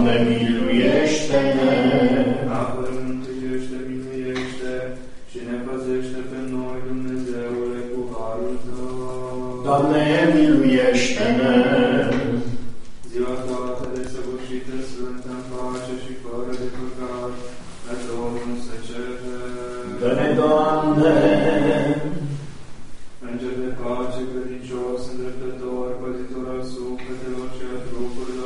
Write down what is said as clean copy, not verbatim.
Doamne, miluiește-ne! Apără, mântuiește, miluiește și ne păzește pe noi, Dumnezeule, cu harul Tău. Doamne, miluiește-ne! Ziua toată desăvârșită, sfântă, în pace și fără de păcat, la Domnul să cerem. Dă-ne, Doamne,